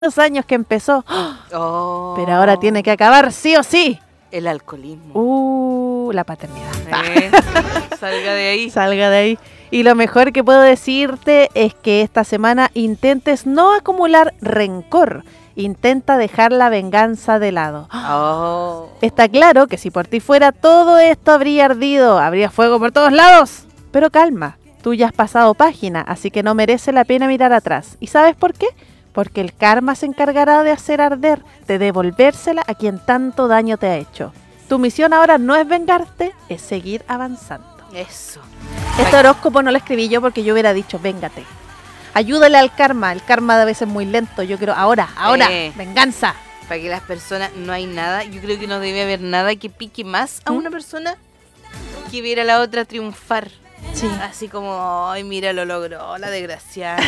los años que empezó, Oh, pero ahora tiene que acabar sí o sí. el alcoholismo. La paternidad. Salga de ahí. Salga de ahí. Y lo mejor que puedo decirte es que esta semana intentes no acumular rencor. Intenta dejar la venganza de lado. Oh. Está claro que si por ti fuera, todo esto habría ardido, habría fuego por todos lados. Pero calma, tú ya has pasado página, así que no merece la pena mirar atrás. ¿Y sabes por qué? Porque el karma se encargará de hacer arder, de devolvérsela a quien tanto daño te ha hecho. Tu misión ahora no es vengarte, es seguir avanzando. Eso. Este horóscopo no lo escribí yo porque yo hubiera dicho, véngate. Ayúdale al karma, el karma de veces es muy lento. Yo quiero ahora, venganza. Para que las personas, no hay nada, yo creo que no debe haber nada que pique más a una persona que ver a la otra triunfar. Sí. Así como, ay, mira, lo logró, la desgraciada.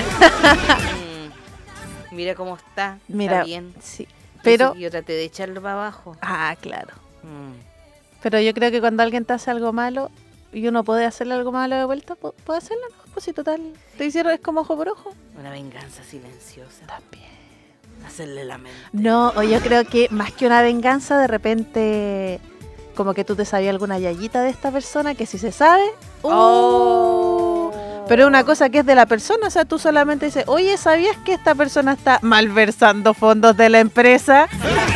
Mira cómo está, Mira, está bien. Sí. Pero, yo traté de echarlo para abajo. claro. Pero yo creo que cuando alguien te hace algo malo y uno puede hacerle algo malo de vuelta, puede hacerlo, ¿no? Pues si total, te hicieron, es como ojo por ojo. Una venganza silenciosa. También. Hacerle la mente. No, o yo creo que más que una venganza, de repente, como que tú te sabías alguna yayita de esta persona que si se sabe, pero es una cosa que es de la persona, o sea, tú solamente dices, oye, ¿sabías que esta persona está malversando fondos de la empresa?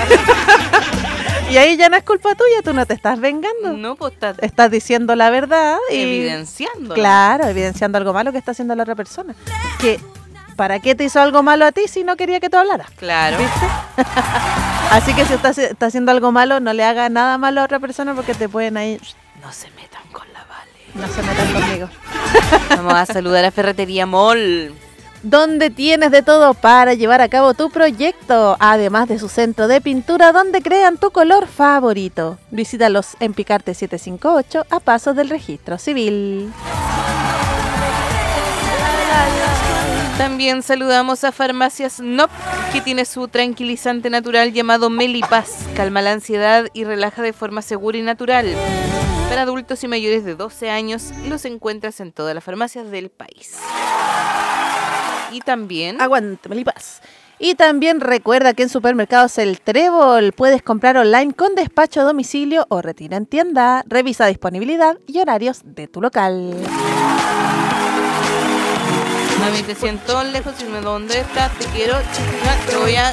Y ahí ya no es culpa tuya, tú no te estás vengando. No, pues estás diciendo la verdad y evidenciando. Claro, evidenciando algo malo que está haciendo la otra persona. Que ¿para qué te hizo algo malo a ti si no quería que tú hablaras? Claro. ¿Viste? Así que si está haciendo algo malo, no le hagas nada malo a otra persona porque te pueden ahí. No se metan con la Vale. No se metan conmigo. Vamos a saludar a Ferretería Mall, donde tienes de todo para llevar a cabo tu proyecto, además de su centro de pintura donde crean tu color favorito. Visítalos en Picarte 758 a pasos del registro civil. También saludamos a Farmacias NOP, que tiene su tranquilizante natural llamado Melipaz. Calma la ansiedad y relaja de forma segura y natural. Para adultos y mayores de 12 años, los encuentras en todas las farmacias del país. Y también... Aguante, Melipaz. Y también recuerda que en Supermercados El Trébol puedes comprar online con despacho a domicilio o retira en tienda. Revisa disponibilidad y horarios de tu local. Mami, te siento lejos, dime dónde estás, te quiero, te voy a...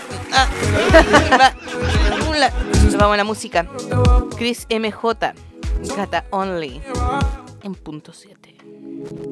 Vamos a la música. Chris MJ, Gata Only, en punto 7.